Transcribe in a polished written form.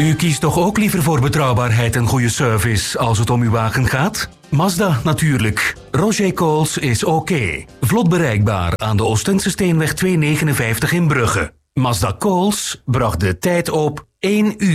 U kiest toch ook liever voor betrouwbaarheid en goede service als het om uw wagen gaat? Mazda natuurlijk. Roger Coles is oké. Vlot bereikbaar aan de Oostense Steenweg 259 in Brugge. Mazda Coles bracht de tijd op 1 uur.